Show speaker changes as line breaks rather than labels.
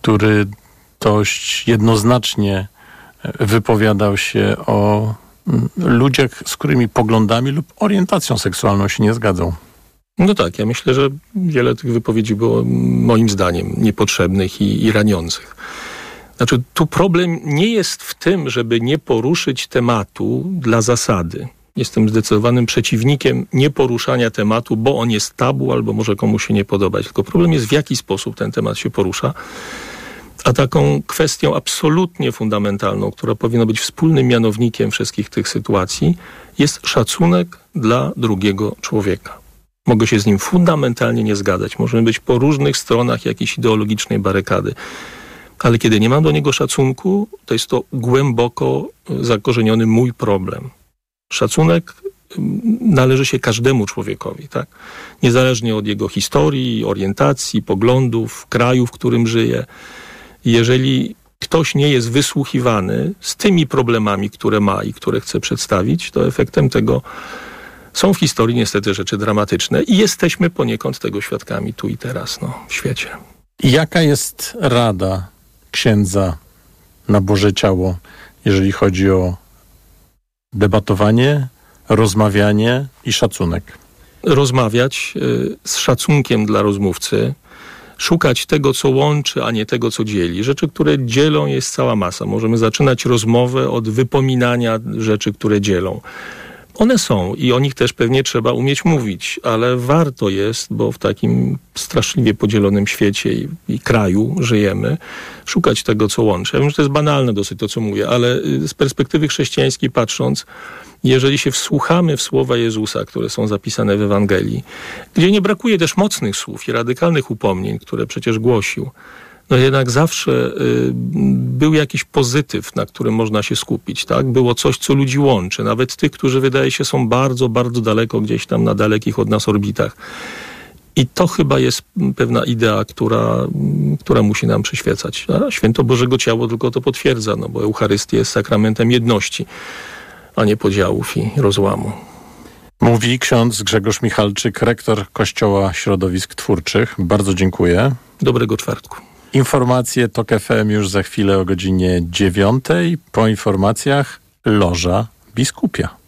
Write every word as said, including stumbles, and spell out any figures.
który dość jednoznacznie wypowiadał się o ludziach, z którymi poglądami lub orientacją seksualną się nie zgadzał.
No tak, ja myślę, że wiele tych wypowiedzi było moim zdaniem niepotrzebnych i, i raniących. Znaczy, tu problem nie jest w tym, żeby nie poruszyć tematu dla zasady. Jestem zdecydowanym przeciwnikiem nieporuszania tematu, bo on jest tabu albo może komuś się nie podobać. Tylko problem jest, w jaki sposób ten temat się porusza. A taką kwestią absolutnie fundamentalną, która powinna być wspólnym mianownikiem wszystkich tych sytuacji, jest szacunek dla drugiego człowieka. Mogę się z nim fundamentalnie nie zgadzać. Możemy być po różnych stronach jakiejś ideologicznej barykady. Ale kiedy nie mam do niego szacunku, to jest to głęboko zakorzeniony mój problem. Szacunek należy się każdemu człowiekowi, tak? Niezależnie od jego historii, orientacji, poglądów, kraju, w którym żyje. Jeżeli ktoś nie jest wysłuchiwany z tymi problemami, które ma i które chce przedstawić, to efektem tego są w historii niestety rzeczy dramatyczne i jesteśmy poniekąd tego świadkami tu i teraz, no, w świecie.
Jaka jest rada księdza na Boże Ciało, jeżeli chodzi o debatowanie, rozmawianie i szacunek?
Rozmawiać y, z szacunkiem dla rozmówcy, szukać tego, co łączy, a nie tego, co dzieli. Rzeczy, które dzielą, jest cała masa. Możemy zaczynać rozmowę od wypominania rzeczy, które dzielą. One są i o nich też pewnie trzeba umieć mówić, ale warto jest, bo w takim straszliwie podzielonym świecie i, i kraju żyjemy, szukać tego, co łączy. Ja wiem, że to jest banalne dosyć to, co mówię, ale z perspektywy chrześcijańskiej patrząc, jeżeli się wsłuchamy w słowa Jezusa, które są zapisane w Ewangelii, gdzie nie brakuje też mocnych słów i radykalnych upomnień, które przecież głosił, no jednak zawsze y, był jakiś pozytyw, na którym można się skupić, tak? Było coś, co ludzi łączy, nawet tych, którzy wydaje się są bardzo, bardzo daleko, gdzieś tam na dalekich od nas orbitach. I to chyba jest pewna idea, która, która musi nam przyświecać. A święto Bożego Ciało tylko to potwierdza, no bo Eucharystia jest sakramentem jedności, a nie podziałów i rozłamu.
Mówi ksiądz Grzegorz Michalczyk, rektor Kościoła Środowisk Twórczych. Bardzo dziękuję.
Dobrego czwartku.
Informacje Tok F M już za chwilę o godzinie dziewiątej. Po informacjach Loża Biskupia.